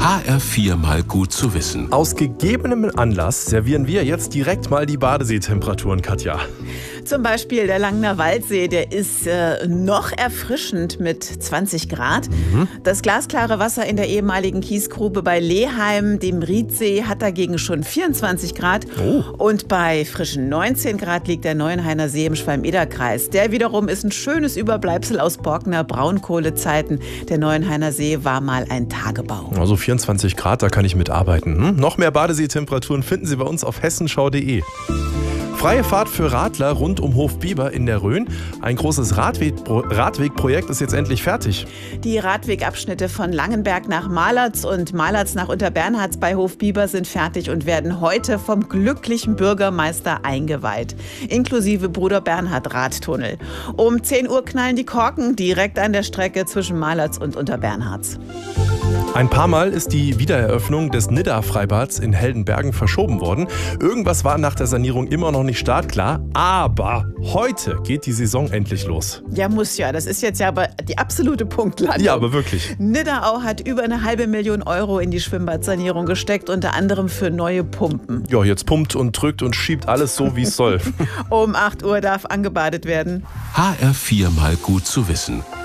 HR4 mal gut zu wissen. Aus gegebenem Anlass servieren wir jetzt direkt mal die Badeseetemperaturen, Katja. Zum Beispiel der Langner Waldsee, der ist noch erfrischend mit 20 Grad. Das glasklare Wasser in der ehemaligen Kiesgrube bei Leheim, dem Riedsee, hat dagegen schon 24 Grad. Und bei frischen 19 Grad liegt der Neuenhainer See im Schwalm-Eder-Kreis. Der wiederum ist ein schönes Überbleibsel aus Borkener Braunkohlezeiten. Der Neuenhainer See war mal ein Tagebau. Also 24 Grad, da kann ich mitarbeiten. Noch mehr Badeseetemperaturen finden Sie bei uns auf hessenschau.de. Freie Fahrt für Radler rund um Hof Bieber in der Rhön. Ein großes Radwegprojekt ist jetzt endlich fertig. Die Radwegabschnitte von Langenberg nach Malatz und Malatz nach Unterbernhards bei Hof Bieber sind fertig und werden heute vom glücklichen Bürgermeister eingeweiht. Inklusive Bruder Bernhard Radtunnel. Um 10 Uhr knallen die Korken direkt an der Strecke zwischen Malatz und Unterbernhards. Ein paar Mal ist die Wiedereröffnung des Nidda-Freibads in Heldenbergen verschoben worden. Irgendwas war nach der Sanierung immer noch nicht startklar, aber heute geht die Saison endlich los. Ja, muss ja. Das ist jetzt ja aber die absolute Punktlandung. Ja, aber wirklich. Niddaau hat über 500.000 Euro in die Schwimmbadsanierung gesteckt, unter anderem für neue Pumpen. Ja, jetzt pumpt und drückt und schiebt alles so, wie es soll. Um 8 Uhr darf angebadet werden. HR4 mal gut zu wissen.